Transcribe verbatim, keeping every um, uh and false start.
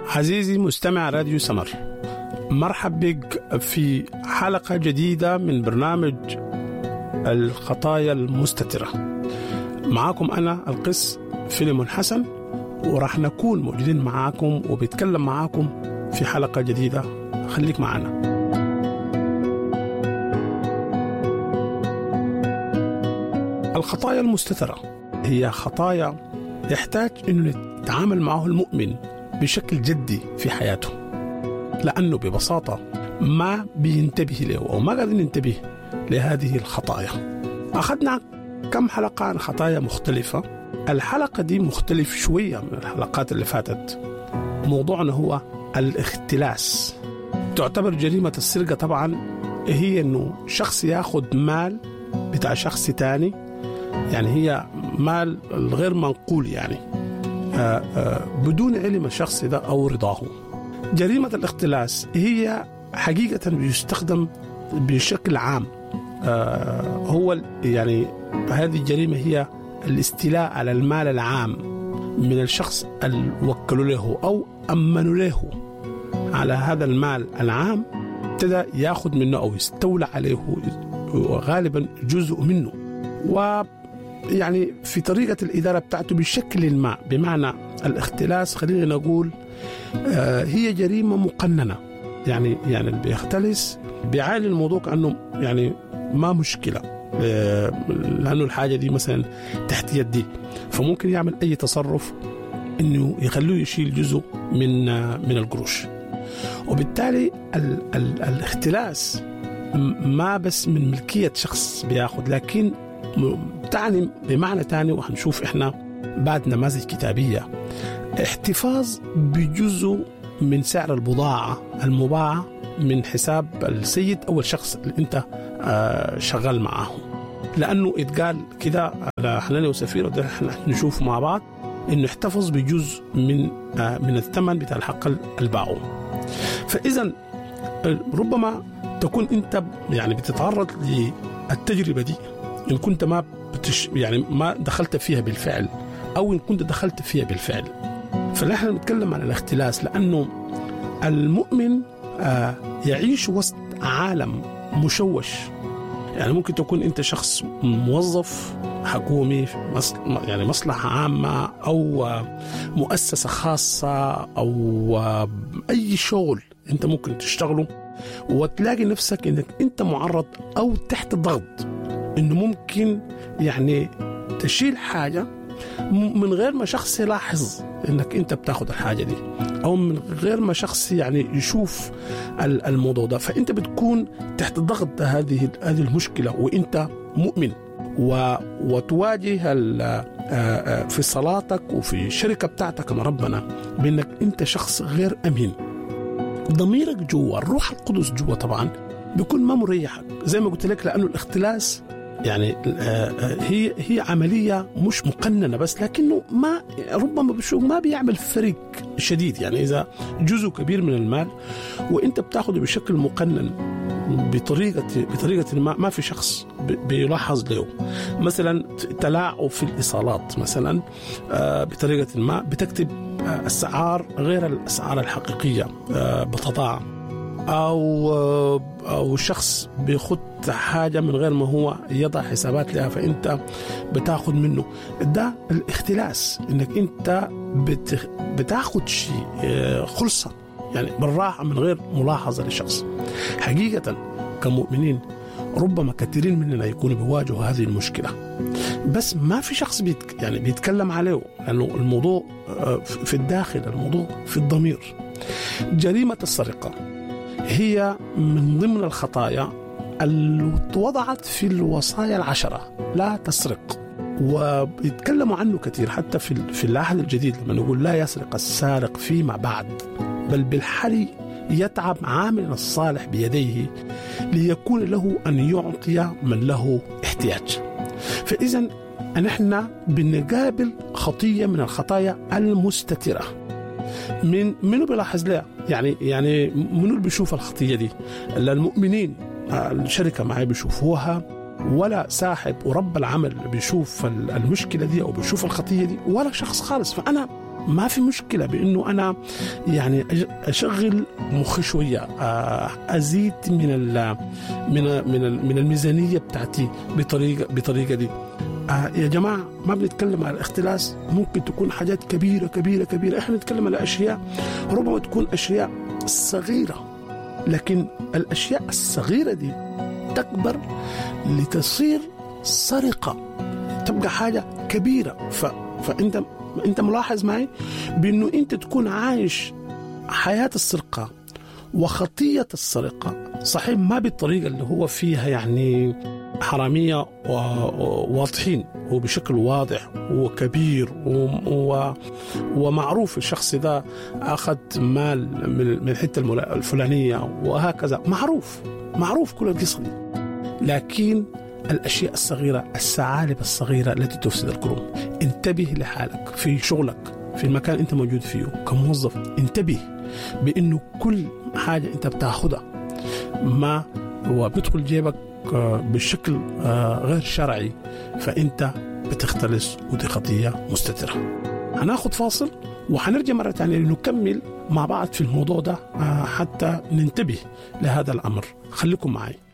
عزيزي مستمع راديو سمر، مرحب بك في حلقة جديدة من برنامج الخطايا المستترة. معاكم أنا القس فيليمون حسن، وراح نكون موجودين معاكم وبيتكلم معاكم في حلقة جديدة. خليك معنا. الخطايا المستترة هي خطايا يحتاج أن نتعامل معه المؤمن بشكل جدي في حياته، لأنه ببساطة ما بينتبه له أو ما قادر ننتبه لهذه الخطايا. أخذنا كم حلقة عن خطايا مختلفة. الحلقة دي مختلف شوية من الحلقات اللي فاتت. موضوعنا هو الاختلاس. تعتبر جريمة السرقة طبعا هي أنه شخص يأخذ مال بتاع شخص تاني، يعني هي مال الغير منقول، يعني آآ آآ بدون علم الشخص ده أو رضاه. جريمة الاختلاس هي حقيقة بيستخدم بشكل عام. هو يعني هذه الجريمة هي الاستيلاء على المال العام من الشخص اللي وكلوا له أو أمنوا له على هذا المال العام، ابتدى ياخذ منه أو يستولى عليه غالبا جزء منه، ويعني في طريقة الإدارة بتاعته بشكل ما. بمعنى الاختلاس خلينا نقول هي جريمة مقننة، يعني يعني اللي بيختلس بيعالي الموضوع كأنه يعني ما مشكلة، لأنه الحاجة دي مثلا تحت يدي، فممكن يعمل أي تصرف إنه يخلوه يشيل جزء من من القروش. وبالتالي ال ال الاختلاس ما بس من ملكية شخص بياخد، لكن تعني بمعنى تاني، وهنشوف إحنا بعد نماذج كتابية، احتفاظ بجزء من سعر البضاعة المباعة من حساب السيد أو الشخص اللي أنت شغال معه. لأنه إتقال كده على حناني وسفير، وده احنا نشوف مع بعض إنه احتفظ بجزء من من الثمن بتاع الحق الباعه. فإذا ربما تكون أنت يعني بتتعرض للتجربة دي إن كنت ما بتش يعني ما دخلت فيها بالفعل، أو إن كنت دخلت فيها بالفعل. فنحن نتكلم عن الاختلاس لأنه المؤمن يعيش وسط عالم مشوش. يعني ممكن تكون أنت شخص موظف حكومي في مصل... يعني مصلحة عامة أو مؤسسة خاصة أو أي شغل أنت ممكن تشتغله، وتلاقي نفسك أنك أنت معرض أو تحت ضغط أنه ممكن يعني تشيل حاجة من غير ما شخص يلاحظ أنك أنت بتاخد الحاجة دي، أو من غير ما شخص يعني يشوف الموضوع ده. فأنت بتكون تحت ضغط هذه هذه المشكلة وأنت مؤمن، وتواجه في صلاتك وفي الشركة بتاعتك مع ربنا بأنك أنت شخص غير أمين. ضميرك جوا، الروح القدس جوا طبعا بيكون ما مريحك، زي ما قلت لك، لأنه الاختلاس يعني هي هي عملية مش مقننة بس، لكنه ما ربما بشوف ما بيعمل فرق شديد. يعني إذا جزء كبير من المال وأنت بتأخذه بشكل مقنن بطريقة بطريقة ما ما في شخص بيلاحظ له، مثلا تلاعب في الإيصالات مثلا بطريقة ما، بتكتب الأسعار غير الأسعار الحقيقية بتضاع، أو أو شخص بيخد حاجة من غير ما هو يضع حسابات لها، فأنت بتاخد منه. ده الاختلاس، إنك أنت بت بتاخد شيء خلصة يعني بالراحة من غير ملاحظة للشخص. حقيقة كمؤمنين ربما كثيرين مننا يكونوا بيواجهوا هذه المشكلة، بس ما في شخص بيتك يعني بيتكلم عليه، لأنه الموضوع في الداخل، الموضوع في الضمير. جريمة السرقة هي من ضمن الخطايا اللي وضعت في الوصايا العشرة، لا تسرق، ويتكلموا عنه كثير حتى في في العهد الجديد لما نقول لا يسرق السارق فيما بعد، بل بالحري يتعب عامل الصالح بيديه ليكون له أن يعطي من له احتياج. فإذا نحن بنقابل خطية من الخطايا المستترة. من منو بيلاحظ لها؟ يعني يعني منو اللي بيشوف الخطية دي؟ المؤمنين الشركة معي بيشوفوها، ولا صاحب ورب العمل بيشوف المشكلة دي أو بيشوف الخطية دي، ولا شخص خالص. فأنا ما في مشكلة بأنه أنا يعني أشغل مخي شوية، أزيد من ال من ال من, ال من الميزانية بتاعتي بطريقة بطريقة دي. يا جماعة ما بنتكلم على الاختلاس، ممكن تكون حاجات كبيرة كبيرة كبيرة، إحنا نتكلم على أشياء ربما تكون أشياء صغيرة، لكن الأشياء الصغيرة دي تكبر لتصير سرقة، تبقى حاجة كبيرة. ف... فأنت أنت ملاحظ معي بأنه أنت تكون عايش حياة السرقة وخطية السرقة، صحيح ما بالطريقة اللي هو فيها يعني حرامية وواضحين وبشكل واضح وكبير و... ومعروف الشخص ده أخذ مال من الحتة الفلانية وهكذا، معروف معروف كل القصة دي. لكن الأشياء الصغيرة، الثعالب الصغيرة التي تفسد الكروم. انتبه لحالك في شغلك، في المكان أنت موجود فيه كموظف، انتبه بأنه كل حاجة أنت بتاخدها ما وبتدخل جيبك بشكل غير شرعي فأنت بتختلس، ودي خطية مستترة. هناخد فاصل وحنرجع مرة تانية لنكمل مع بعض في الموضوع ده حتى ننتبه لهذا الأمر. خليكم معي.